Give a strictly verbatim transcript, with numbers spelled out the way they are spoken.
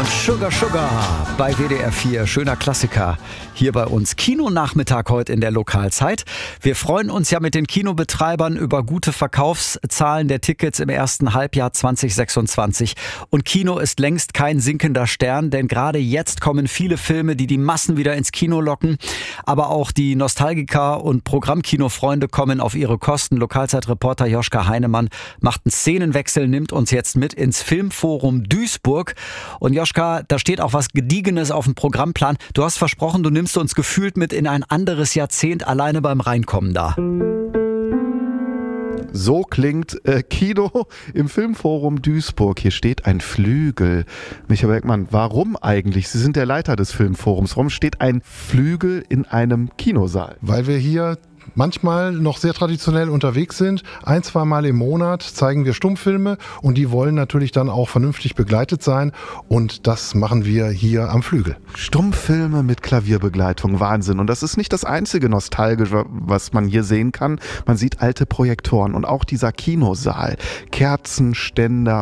und Sugar Sugar bei W D R vier. Schöner Klassiker hier bei uns. Kinonachmittag heute in der Lokalzeit. Wir freuen uns ja mit den Kinobetreibern über gute Verkaufszahlen der Tickets im ersten Halbjahr zwanzig sechsundzwanzig. Und Kino ist längst kein sinkender Stern, denn gerade jetzt kommen viele Filme, die die Massen wieder ins Kino locken. Aber auch die Nostalgiker und Programmkinofreunde kommen auf ihre Kosten. Lokalzeitreporter Joschka Heinemann macht einen Szenenwechsel, nimmt uns jetzt mit ins Filmforum Duisburg. Und Joschka, da steht auch was Gediegenes auf dem Programmplan. Du hast versprochen, du nimmst uns gefühlt mit in ein anderes Jahrzehnt alleine beim Reinkommen da. So klingt äh, Kino im Filmforum Duisburg. Hier steht ein Flügel. Michael Beckmann, warum eigentlich? Sie sind der Leiter des Filmforums. Warum steht ein Flügel in einem Kinosaal? Weil wir hier manchmal noch sehr traditionell unterwegs sind. Ein, zwei Mal im Monat zeigen wir Stummfilme und die wollen natürlich dann auch vernünftig begleitet sein und das machen wir hier am Flügel. Stummfilme mit Klavierbegleitung, Wahnsinn. Und das ist nicht das einzige Nostalgische, was man hier sehen kann. Man sieht alte Projektoren und auch dieser Kinosaal, Kerzenständer